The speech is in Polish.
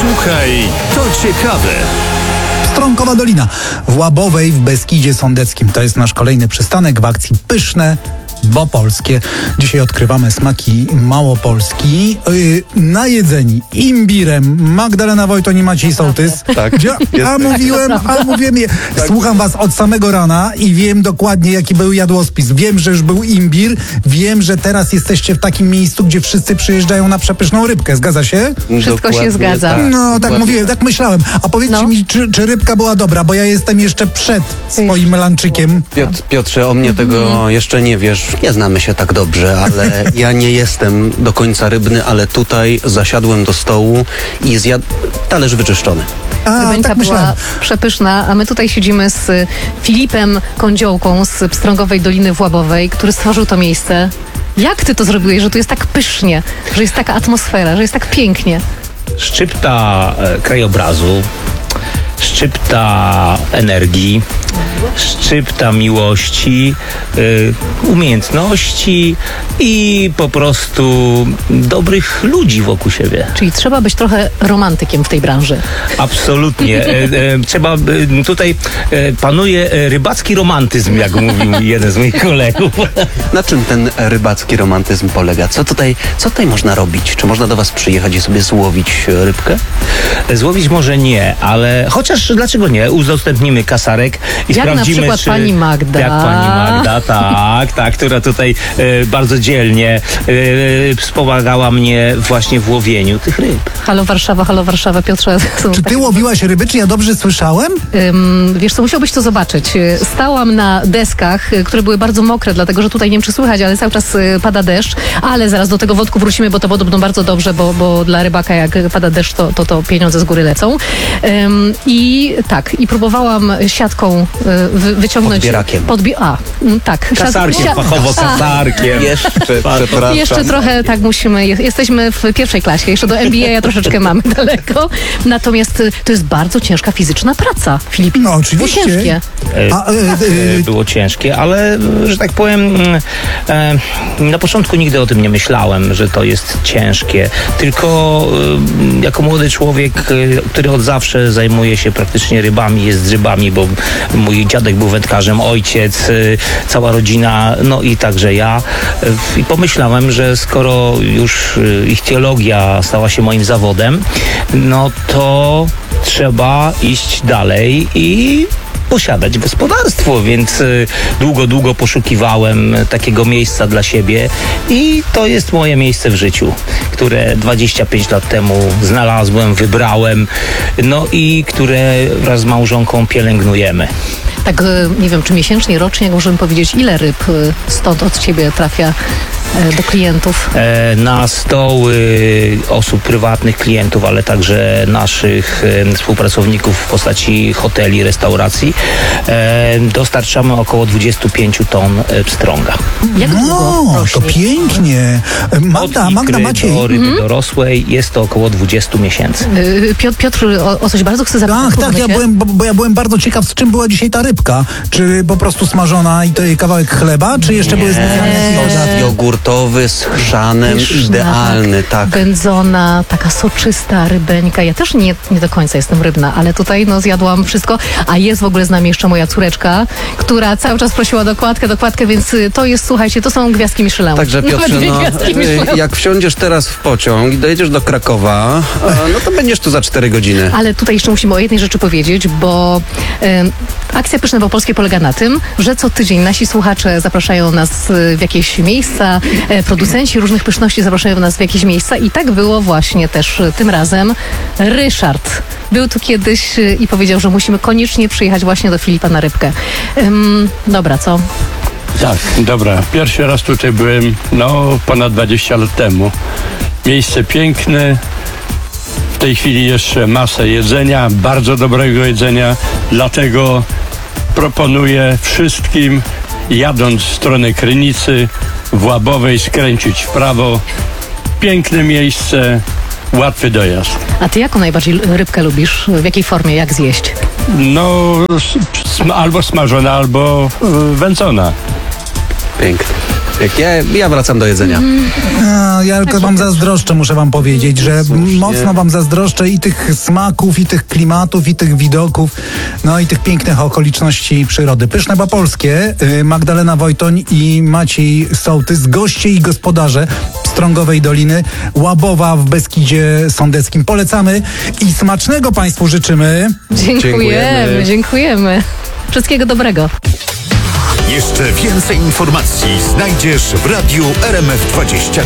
Słuchaj, to ciekawe. Strąkowa Dolina w Łabowej w Beskidzie Sądeckim. To jest nasz kolejny przystanek w akcji Pyszne, bo polskie. Dzisiaj odkrywamy smaki Małopolski. Najedzeni imbirem Magdalena Wojton i Maciej Sołtys. Tak. A mówiłem. Słucham was od samego rana i wiem dokładnie, jaki był jadłospis. Wiem, że już był imbir. Wiem, że teraz jesteście w takim miejscu, gdzie wszyscy przyjeżdżają na przepyszną rybkę. Zgadza się? Wszystko się zgadza. Tak, No, tak mówiłem, tak myślałem. A powiedzcie mi, czy rybka była dobra, bo ja jestem jeszcze przed swoim lanczykiem. Piotrze, o mnie tego jeszcze nie wiesz. Nie znamy się tak dobrze, ale ja nie jestem do końca rybny, ale tutaj zasiadłem do stołu i zjadł talerz wyczyszczony. Rybeńka Tak była myślałem. przepyszna, a my tutaj siedzimy z Filipem Kądziołką z Pstrągowej Doliny w Łabowej, który stworzył to miejsce. Jak ty to zrobiłeś, że tu jest tak pysznie, że jest taka atmosfera, że jest tak pięknie? Szczypta krajobrazu, szczypta energii, szczypta miłości, umiejętności i po prostu dobrych ludzi wokół siebie. Czyli trzeba być trochę romantykiem w tej branży. Absolutnie. Trzeba, tutaj panuje rybacki romantyzm, jak mówił jeden z moich kolegów. Na czym ten rybacki romantyzm polega? Co tutaj można robić? Czy można do was przyjechać i sobie złowić rybkę? Złowić może nie, ale chociaż dlaczego nie? Udostępnimy kasarek i Jak sprawdzimy, na przykład czy... pani Magda. Jak pani Magda, tak, która tutaj bardzo dzielnie wspomagała mnie właśnie w łowieniu tych ryb. Halo Warszawa, Piotrze. Czy ty łowiłaś ryby, czy ja dobrze słyszałem? Wiesz co, musiałbyś to zobaczyć. Stałam na deskach, które były bardzo mokre, dlatego że tutaj nie wiem, czy słychać, ale cały czas pada deszcz, ale zaraz do tego wątku wrócimy, bo to podobno bardzo dobrze, bo dla rybaka jak pada deszcz, to pieniądze z góry lecą. I próbowałam siatką wyciągnąć... Podbierakiem. Tak. Kasarkiem, fachowo kasarkiem. Jeszcze trochę tak musimy, jesteśmy w pierwszej klasie, jeszcze do MBA troszeczkę mamy daleko, natomiast to jest bardzo ciężka fizyczna praca, Filip. No oczywiście. Było ciężkie. Było ciężkie, ale że tak powiem, na początku nigdy o tym nie myślałem, że to jest ciężkie. Tylko jako młody człowiek, który od zawsze zajmuje się praktycznie rybami, jest z rybami, bo mój dziadek był wędkarzem, ojciec, cała rodzina, no i także ja. I pomyślałem, że skoro już ichtiologia stała się moim zawodem, no to trzeba iść dalej i posiadać gospodarstwo, więc długo poszukiwałem takiego miejsca dla siebie i to jest moje miejsce w życiu, które 25 lat temu znalazłem, wybrałem, no i które wraz z małżonką pielęgnujemy. Tak, nie wiem, czy miesięcznie, rocznie, jak możemy powiedzieć, ile ryb stąd od ciebie trafia do klientów? Na stoły osób prywatnych, klientów, ale także naszych współpracowników w postaci hoteli, restauracji dostarczamy około 25 ton pstrąga. Jak długo No, rośnie? to pięknie. Magda, Maciej. Do ryby dorosłej jest to około 20 miesięcy. Piotr o coś bardzo chce zapytać. Tak, ja byłem bardzo ciekaw, z czym była dzisiaj ta rybka. Czy po prostu smażona i to kawałek chleba, czy jeszcze były specjalne dodatki? Jogurtowy z chrzanem, idealny, tak. Wędzona, taka soczysta rybeńka. Ja też nie do końca jestem rybna, ale tutaj zjadłam wszystko. A jest w ogóle z nami jeszcze moja córeczka, która cały czas prosiła dokładkę, więc to jest, słuchajcie, to są gwiazdki Michelin. Także Piotrze, jak wsiądziesz teraz w pociąg i dojedziesz do Krakowa, no to będziesz tu za 4 godziny. Ale tutaj jeszcze musimy o jednej rzeczy powiedzieć, bo akcja Pyszne bo Polskie polega na tym, że co tydzień nasi słuchacze zapraszają nas w jakieś miejsca, producenci różnych pyszności zapraszają nas w jakieś miejsca i tak było właśnie też tym razem. Ryszard był tu kiedyś i powiedział, że musimy koniecznie przyjechać właśnie do Filipa na rybkę. Dobra, co? Tak, dobra. Pierwszy raz tutaj byłem, ponad 20 lat temu. Miejsce piękne. W tej chwili jeszcze masę jedzenia, bardzo dobrego jedzenia, dlatego proponuję wszystkim, jadąc w stronę Krynicy, w Łabowej, skręcić w prawo. Piękne miejsce, łatwy dojazd. A ty jaką najbardziej rybkę lubisz? W jakiej formie? Jak zjeść? Albo smażona, albo wędzona. Piękne. Ja wracam do jedzenia. Ja tylko wam zazdroszczę, muszę wam powiedzieć, że mocno wam zazdroszczę i tych smaków, i tych klimatów, i tych widoków, no i tych pięknych okoliczności przyrody. Pyszne Bopolskie, Magdalena Wojtoń i Maciej Sołtys, goście i gospodarze Pstrągowej Doliny, Łabowa w Beskidzie Sądeckim. Polecamy i smacznego państwu życzymy. Dziękujemy. Wszystkiego dobrego. Jeszcze więcej informacji znajdziesz w radiu RMF24.